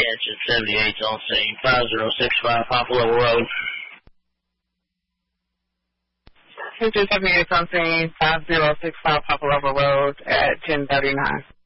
Attention 78's on scene, 5065 Poplar Level Road. Attention 78's on scene, 5065 Poplar Level Road at 10:39.